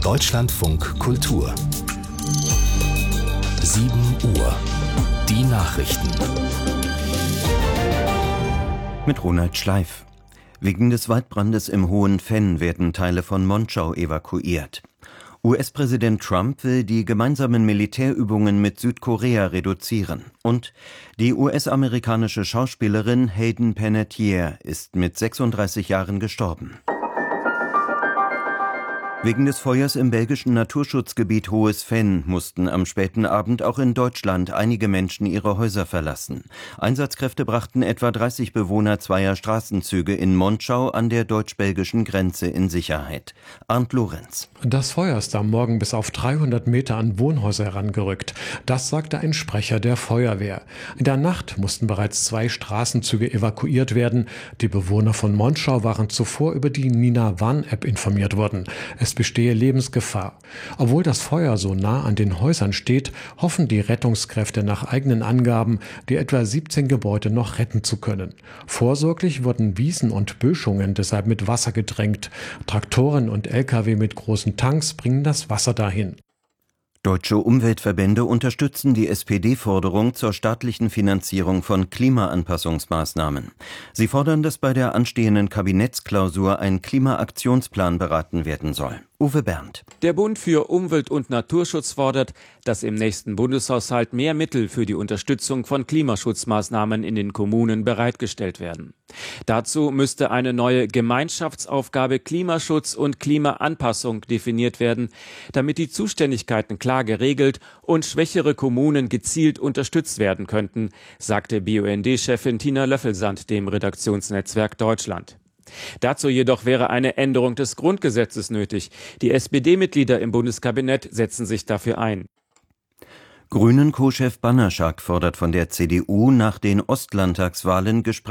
Deutschlandfunk Kultur 7 Uhr. Die Nachrichten. Mit Ronald Schleif. Wegen des Waldbrandes im Hohen Venn werden Teile von Monschau evakuiert. US-Präsident Trump will die gemeinsamen Militärübungen mit Südkorea reduzieren. Und die US-amerikanische Schauspielerin Hayden Panettiere ist mit 36 Jahren gestorben. Wegen des Feuers im belgischen Naturschutzgebiet Hohes Venn mussten am späten Abend auch in Deutschland einige Menschen ihre Häuser verlassen. Einsatzkräfte brachten etwa 30 Bewohner zweier Straßenzüge in Monschau an der deutsch-belgischen Grenze in Sicherheit. Arndt Lorenz. Das Feuer ist am Morgen bis auf 300 Meter an Wohnhäuser herangerückt. Das sagte ein Sprecher der Feuerwehr. In der Nacht mussten bereits 2 Straßenzüge evakuiert werden. Die Bewohner von Monschau waren zuvor über die Nina Warn-App informiert worden. Es bestehe Lebensgefahr. Obwohl das Feuer so nah an den Häusern steht, hoffen die Rettungskräfte nach eigenen Angaben, die etwa 17 Gebäude noch retten zu können. Vorsorglich wurden Wiesen und Böschungen deshalb mit Wasser gedrängt. Traktoren und Lkw mit großen Tanks bringen das Wasser dahin. Deutsche Umweltverbände unterstützen die SPD-Forderung zur staatlichen Finanzierung von Klimaanpassungsmaßnahmen. Sie fordern, dass bei der anstehenden Kabinettsklausur ein Klimaaktionsplan beraten werden soll. Uwe Berndt. Der Bund für Umwelt- und Naturschutz fordert, dass im nächsten Bundeshaushalt mehr Mittel für die Unterstützung von Klimaschutzmaßnahmen in den Kommunen bereitgestellt werden. Dazu müsste eine neue Gemeinschaftsaufgabe Klimaschutz und Klimaanpassung definiert werden, damit die Zuständigkeiten klar geregelt und schwächere Kommunen gezielt unterstützt werden könnten, sagte BUND-Chefin Tina Löffelsand dem Redaktionsnetzwerk Deutschland. Dazu jedoch wäre eine Änderung des Grundgesetzes nötig. Die SPD-Mitglieder im Bundeskabinett setzen sich dafür ein. Grünen-Co-Chef Bannerschak fordert von der CDU nach den Ostlandtagswahlen Gespräche